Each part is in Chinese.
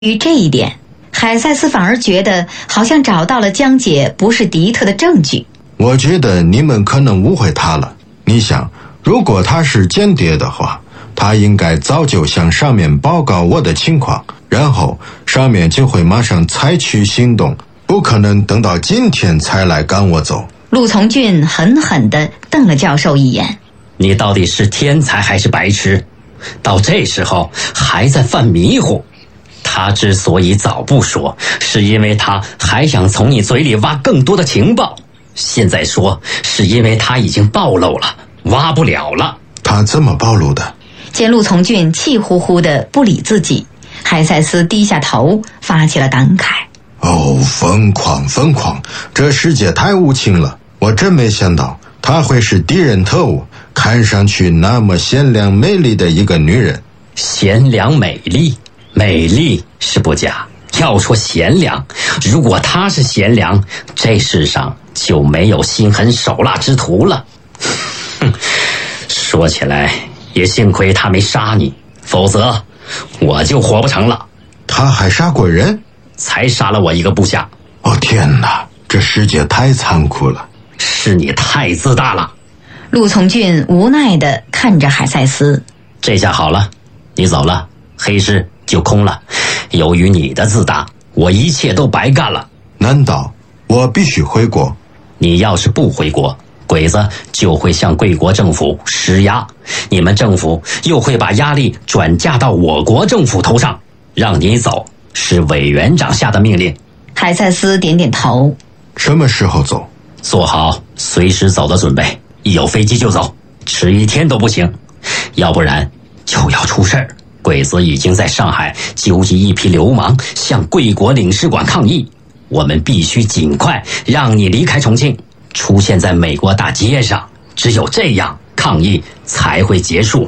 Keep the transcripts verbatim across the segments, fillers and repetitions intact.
于这一点，海塞斯反而觉得好像找到了江姐不是迪特的证据。 我觉得你们可能误会他了。你想，如果他是间谍的话，他应该早就向上面报告我的情况，然后上面就会马上采取行动，不可能等到今天才来赶我走。 陆从俊狠狠地瞪了教授一眼。 你到底是天才还是白痴？到这时候还在犯迷糊。他之所以早不说，是因为他还想从你嘴里挖更多的情报。现在说，是因为他已经暴露了，挖不了了。 他怎么暴露的？ 见陆从俊气呼呼的不理自己，海塞斯低下头，发起了感慨。 哦，疯狂疯狂，这世界太无情了。我真没想到她会是敌人特务，看上去那么贤良美丽的一个女人。 贤良美丽，美丽是不假，要说贤良，如果她是贤良，这世上就没有心狠手辣之徒了。哼，说起来也幸亏她没杀你，否则我就活不成了。 她还杀过人？ 才杀了我一个部下。 哦天哪，这世界太残酷了。 是你太自大了。 陆从俊无奈地看着海塞斯。 这下好了，你走了，黑市就空了。由于你的自大，我一切都白干了。 难道我必须回国？ 你要是不回国，鬼子就会向贵国政府施压，你们政府又会把压力转嫁到我国政府头上，让你走是委员长下的命令。 海塞斯点点头。 什么时候走？ 做好随时走的准备，一有飞机就走，迟一天都不行，要不然就要出事儿。鬼子已经在上海纠集一批流氓向贵国领事馆抗议，我们必须尽快让你离开重庆，出现在美国大街上，只有这样抗议才会结束。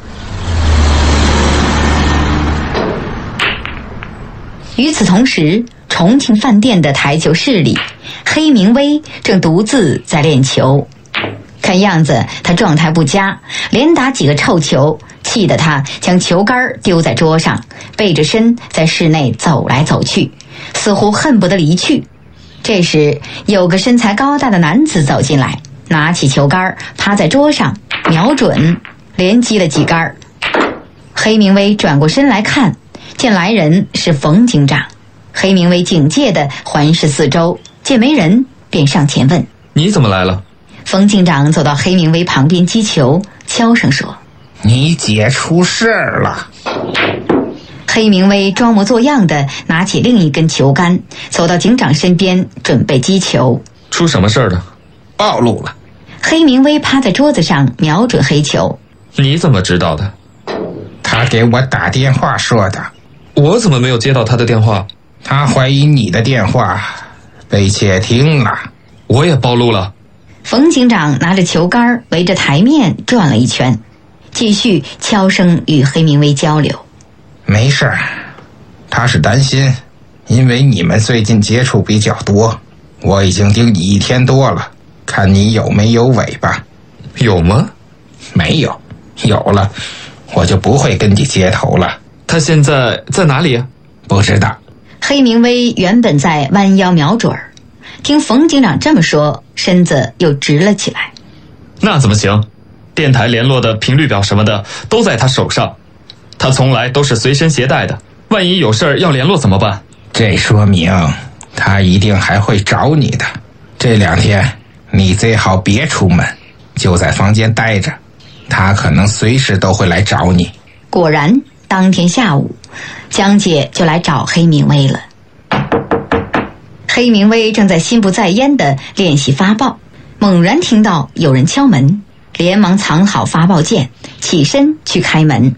与此同时，重庆饭店的台球室里，黑明威正独自在练球。看样子他状态不佳，连打几个臭球，气得他将球杆丢在桌上，背着身在室内走来走去，似乎恨不得离去。这时有个身材高大的男子走进来，拿起球杆趴在桌上，瞄准连击了几杆。黑明威转过身来看，见来人是冯警长。黑明威警戒地环视四周，见没人便上前问： 你怎么来了？ 冯警长走到黑明威旁边击球，悄声说： 你姐出事了。 黑明威装模作样地拿起另一根球杆，走到警长身边准备击球。 出什么事儿了？ 暴露了。 黑明威趴在桌子上瞄准黑球。 你怎么知道的？ 他给我打电话说的。 我怎么没有接到他的电话？ 他怀疑你的电话被窃听了。 我也暴露了。 冯警长拿着球杆围着台面转了一圈，继续悄声与黑明威交流。 没事儿，他是担心，因为你们最近接触比较多，我已经盯你一天多了，看你有没有尾巴。 有吗？ 没有。有了，我就不会跟你接头了。 他现在在哪里？ 不知道。 黑明威原本在弯腰瞄准儿，听冯警长这么说，身子又直了起来。 那怎么行？电台联络的频率表什么的都在他手上，他从来都是随身携带的，万一有事儿要联络怎么办？ 这说明他一定还会找你的。这两天你最好别出门，就在房间待着，他可能随时都会来找你。 果然当天下午，江姐就来找黑明威了。黑明威正在心不在焉地练习发报，猛然听到有人敲门，连忙藏好发报键，起身去开门。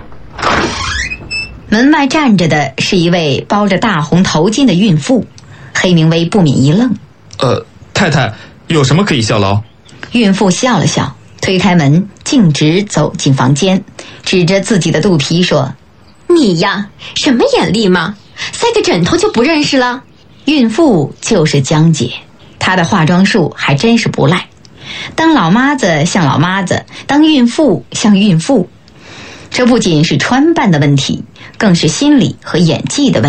门外站着的是一位包着大红头巾的孕妇。黑明威不免一愣。 呃，太太，有什么可以效劳？ 孕妇笑了笑，推开门，径直走进房间，指着自己的肚皮说： 你呀，什么眼力吗？塞个枕头就不认识了？ 孕妇就是江姐，她的化妆术还真是不赖。当老妈子像老妈子，当孕妇像孕妇。 这不仅是穿扮的问题，更是心理和演技的问题。